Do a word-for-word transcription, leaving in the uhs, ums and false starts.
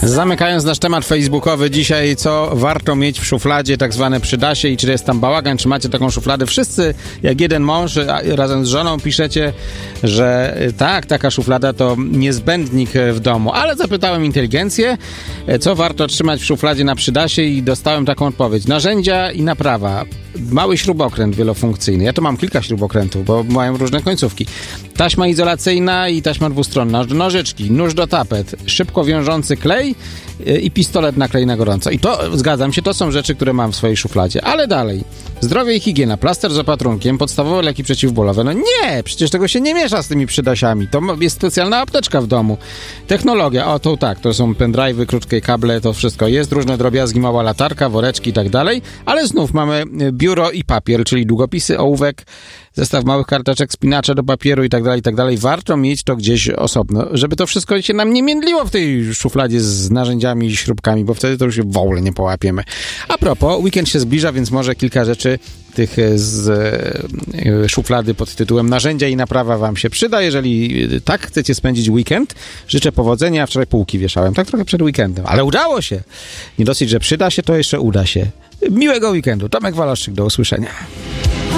Zamykając nasz temat facebookowy dzisiaj, co warto mieć w szufladzie, tak zwane przydasie i czy jest tam bałagan, czy macie taką szufladę. Wszyscy, jak jeden mąż razem z żoną piszecie, że tak, taka szuflada to niezbędnik w domu. Ale zapytałem inteligencję, co warto trzymać w szufladzie na przydasie i dostałem taką odpowiedź. Narzędzia i naprawa. Mały śrubokręt wielofunkcyjny. Ja tu mam kilka śrubokrętów, bo mają różne końcówki. Taśma izolacyjna i taśma dwustronna. Nożyczki, nóż do tapet, szybko wiążący klej i pistolet na klej na gorąco. I to, zgadzam się, to są rzeczy, które mam w swojej szufladzie. Ale dalej. Zdrowie i higiena, plaster z opatrunkiem, podstawowe leki przeciwbólowe. No nie, przecież tego się nie miesza z tymi przydasiami. To jest specjalna apteczka w domu. Technologia, o to tak, to są pendrive'y, krótkie kable, to wszystko jest. Różne drobiazgi, mała latarka, woreczki i tak dalej. Ale znów mamy biuro i papier, czyli długopisy, ołówek, zestaw małych karteczek, spinacze do papieru i tak dalej, i tak dalej. Warto mieć to gdzieś osobno, żeby to wszystko się nam nie międliło w tej szufladzie z narzędziami i śrubkami, bo wtedy to już się w ogóle nie połapiemy. A propos, weekend się zbliża, więc może kilka rzeczy tych z e, szuflady pod tytułem narzędzia i naprawa wam się przyda. Jeżeli tak chcecie spędzić weekend, życzę powodzenia. Wczoraj półki wieszałem, tak trochę przed weekendem, ale udało się. Nie dosyć, że przyda się, to jeszcze uda się. Miłego weekendu. Tomek Waloszczyk, do usłyszenia.